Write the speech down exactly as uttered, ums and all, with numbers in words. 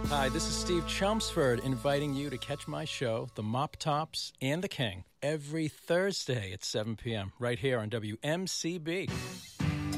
Hi, this is Steve Chelmsford inviting you to catch my show, The Mop Tops and the King, every Thursday at seven p.m. right here on W M C B.